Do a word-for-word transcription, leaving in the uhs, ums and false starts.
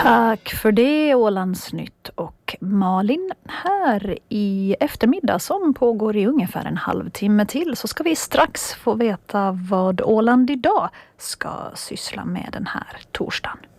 Tack för det, Ålandsnytt och Malin. Här i eftermiddag som pågår i ungefär en halvtimme till så ska vi strax få veta vad Åland idag ska syssla med den här torsdagen.